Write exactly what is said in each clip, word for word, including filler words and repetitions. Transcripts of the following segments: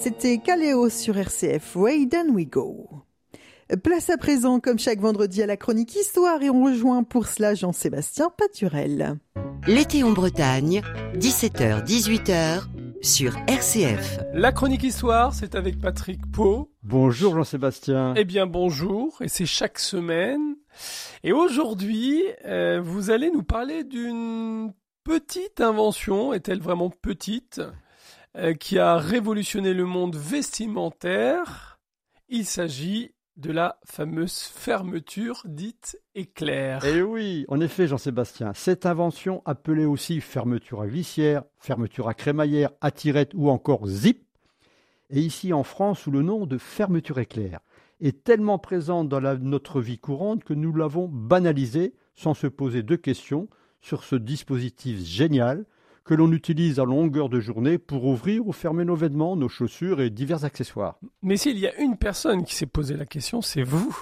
C'était Kaleo sur R C F, Way Then We Go. Place à présent, comme chaque vendredi, à la chronique Histoire et on rejoint pour cela Jean-Sébastien Paturel. L'été en Bretagne, dix-sept heures dix-huit heures sur R C F. La chronique Histoire, c'est avec Patrick Pau. Bonjour Jean-Sébastien. Eh bien bonjour, et c'est chaque semaine. Et aujourd'hui, euh, vous allez nous parler d'une petite invention, est-elle vraiment petite, euh, qui a révolutionné le monde vestimentaire. Il s'agit de la fameuse fermeture dite éclair. Eh oui, en effet Jean-Sébastien, cette invention appelée aussi fermeture à glissière, fermeture à crémaillère, à tirette ou encore zip, est ici en France sous le nom de fermeture éclair, est tellement présente dans la, notre vie courante que nous l'avons banalisée sans se poser de questions sur ce dispositif génial que l'on utilise à longueur de journée pour ouvrir ou fermer nos vêtements, nos chaussures et divers accessoires. Mais s'il y a une personne qui s'est posé la question, c'est vous.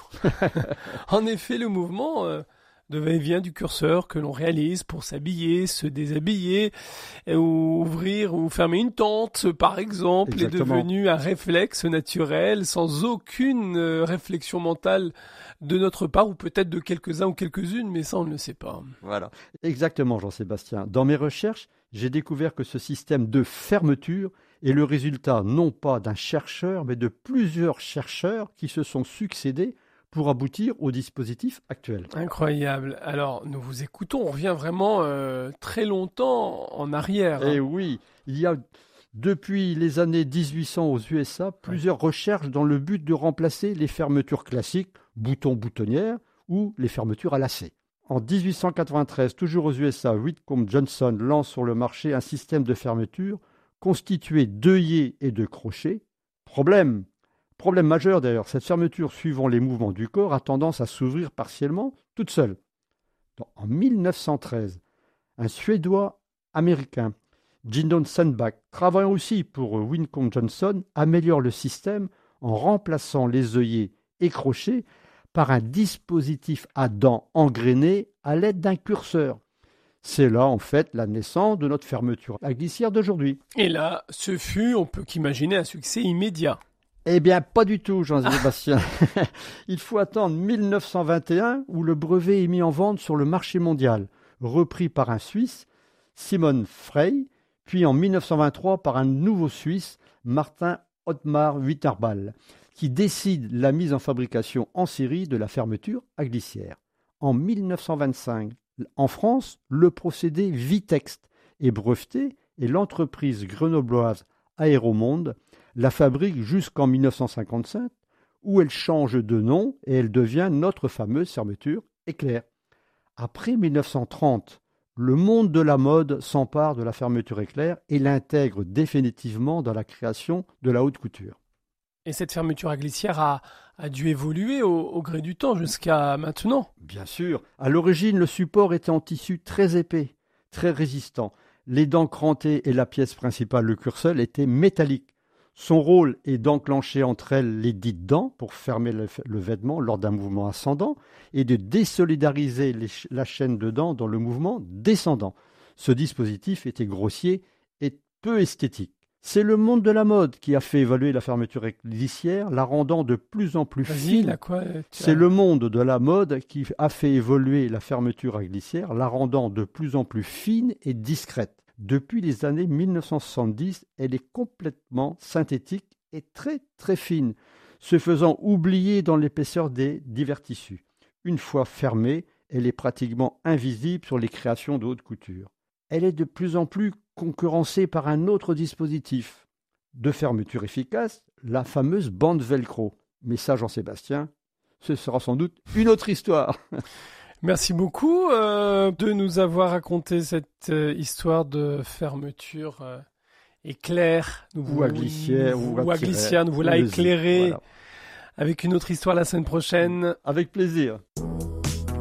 En effet, le mouvement euh, de va-et-vient du curseur que l'on réalise pour s'habiller, se déshabiller, et ouvrir ou fermer une tente, par exemple, Exactement. est devenu un réflexe naturel, sans aucune euh, réflexion mentale de notre part, ou peut-être de quelques-uns ou quelques-unes, mais ça on ne le sait pas. Voilà. Exactement Jean-Sébastien. Dans mes recherches, j'ai découvert que ce système de fermeture est le résultat non pas d'un chercheur, mais de plusieurs chercheurs qui se sont succédés pour aboutir au dispositif actuel. Incroyable. Alors, nous vous écoutons, on revient vraiment euh, très longtemps en arrière. Eh oui, il y a depuis les années dix-huit cents aux U S A plusieurs ouais. recherches dans le but de remplacer les fermetures classiques, bouton-boutonnière, ou les fermetures à lacets. En dix-huit cent quatre-vingt-treize, toujours aux U S A, Whitcomb Johnson lance sur le marché un système de fermeture constitué d'œillets et de crochets. Problème, problème majeur d'ailleurs, cette fermeture suivant les mouvements du corps a tendance à s'ouvrir partiellement toute seule. En mille neuf cent treize, un Suédois américain, Gidon Sundback, travaillant aussi pour Whitcomb Johnson, améliore le système en remplaçant les œillets et crochets par un dispositif à dents engrainées à l'aide d'un curseur. C'est là, en fait, la naissance de notre fermeture à glissière d'aujourd'hui. Et là, ce fut, on peut qu'imaginer, un succès immédiat. Eh bien, pas du tout, Jean-Sébastien. Ah. Il faut attendre mille neuf cent vingt et un, où le brevet est mis en vente sur le marché mondial, repris par un Suisse, Simon Frey, puis en mille neuf cent vingt-trois par un nouveau Suisse, Martin Ottmar Winterberg, qui décide la mise en fabrication en série de la fermeture à glissière. En mille neuf cent vingt-cinq, en France, le procédé Vitext est breveté et l'entreprise grenobloise Aéromonde la fabrique jusqu'en mille neuf cent cinquante-cinq, où elle change de nom et elle devient notre fameuse fermeture éclair. Après mille neuf cent trente, le monde de la mode s'empare de la fermeture éclair et l'intègre définitivement dans la création de la haute couture. Et cette fermeture à glissière a, a dû évoluer au, au gré du temps jusqu'à maintenant. Bien sûr. À l'origine, le support était en tissu très épais, très résistant. Les dents crantées et la pièce principale, le curseur, étaient métalliques. Son rôle est d'enclencher entre elles les dites dents pour fermer le, le vêtement lors d'un mouvement ascendant et de désolidariser les, la chaîne de dents dans le mouvement descendant. Ce dispositif était grossier et peu esthétique. C'est le monde de la mode qui a fait évoluer la fermeture glissière, la rendant de plus en plus Vas-y, fine. là, quoi, C'est as... le monde de la mode qui a fait évoluer la fermeture à glissière, la rendant de plus en plus fine et discrète. Depuis les années mille neuf cent soixante-dix, elle est complètement synthétique et très très fine, se faisant oublier dans l'épaisseur des divers tissus. Une fois fermée, elle est pratiquement invisible sur les créations de haute couture. Elle est de plus en plus concurrencée par un autre dispositif de fermeture efficace, la fameuse bande velcro. Mais ça, Jean-Sébastien, ce sera sans doute une autre histoire. Merci beaucoup euh, de nous avoir raconté cette euh, histoire de fermeture euh, éclair. Nous, ou à glissière. Ou, ou à glissière, nous voilà éclairé voilà. avec une autre histoire la semaine prochaine. Avec plaisir.